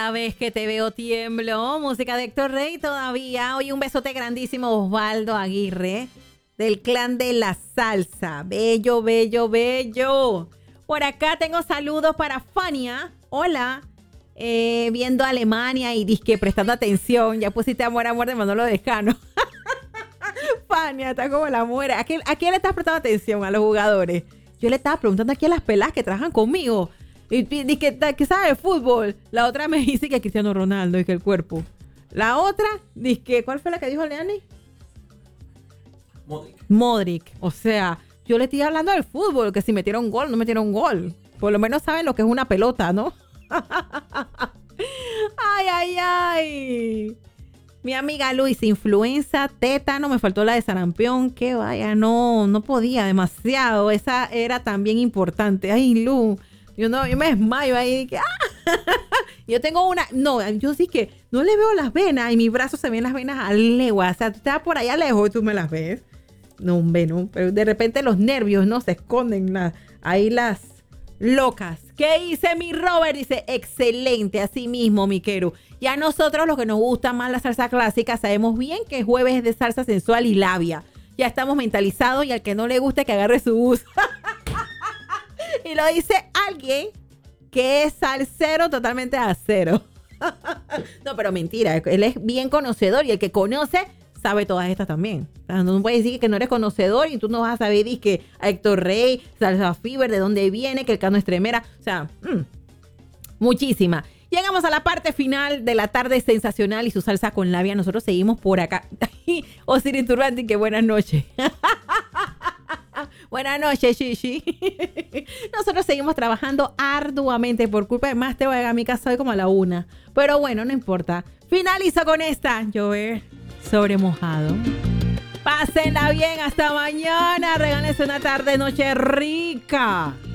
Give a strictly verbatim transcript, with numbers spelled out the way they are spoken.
Cada vez que te veo tiemblo. Música de Héctor Rey todavía. Hoy un besote grandísimo a Osvaldo Aguirre, del clan de la salsa. Bello, bello, bello. Por acá tengo saludos para Fania. Hola. Eh, viendo Alemania y disque prestando atención. Ya pusiste amor, amor de Manolo Descano. Fania, está como la muera. ¿A quién, ¿A quién le estás prestando atención? A los jugadores. Yo le estaba preguntando aquí a las pelas que trabajan conmigo. Y dice que, que sabe de fútbol. La otra me dice que Cristiano Ronaldo y que el cuerpo. La otra, dice que, ¿cuál fue la que dijo Leani? Modric. Modric. O sea, yo le estoy hablando del fútbol, que si metieron gol, no metieron gol. Por lo menos saben lo que es una pelota, ¿no? Ay, ay, ay. Mi amiga Luis, influenza, tétano, me faltó la de sarampión. Que vaya, no, no podía demasiado. Esa era también importante. Ay, Lu. Yo no, yo me desmayo ahí. Que, ¡ah! Yo tengo una, no, yo sí que no le veo las venas y mis brazos se ven las venas a legua. O sea, tú estás por allá lejos y tú me las ves. No, hombre, no. Pero de repente los nervios, ¿no? Se esconden la, ahí las locas. ¿Qué dice mi Robert? Dice, excelente, así mismo, mi Quero. Ya nosotros, los que nos gusta más la salsa clásica, sabemos bien que jueves es de salsa sensual y labia. Ya estamos mentalizados y al que no le guste que agarre su bus. Y lo dice alguien que es salsero totalmente a cero. No, pero mentira. Él es bien conocedor y el que conoce sabe todas estas también. O sea, no puedes decir que no eres conocedor y tú no vas a saber y que a Héctor Rey, Salsa Fever, de dónde viene, que el Cano Estremera. O sea, mmm, muchísima. Llegamos a la parte final de la tarde sensacional y su salsa con labia. Nosotros seguimos por acá. Osiris Turbante, que buenas noches. Buenas noches, Shishi. Nosotros seguimos trabajando arduamente por culpa de más te voy a mi casa hoy como a la una. Pero bueno, no importa. Finalizo con esta. Llover sobre mojado. Pásenla bien. Hasta mañana. Regálense una tarde, noche rica.